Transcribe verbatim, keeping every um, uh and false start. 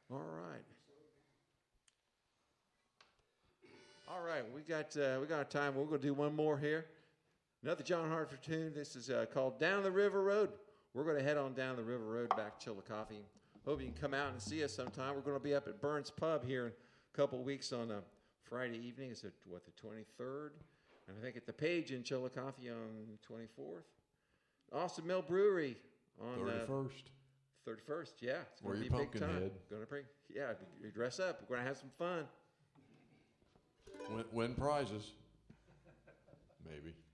All right. All right, we got uh, we got time. We're going to do one more here. Another John Hartford tune. This is uh, called Down the River Road. We're going to head on down the river road back to Chillicothe. Hope you can come out and see us sometime. We're going to be up at Burns Pub here in a couple of weeks on a Friday evening. It's at, what, the twenty-third? And I think at the Page in Chillicothe on the twenty-fourth. Austin Mill Brewery on thirty-first. Uh, thirty-first, yeah. It's going Wear to be your a big time. Pumpkinhead. Going to bring, yeah, you dress up. We're going to have some fun. Win, win prizes. Maybe.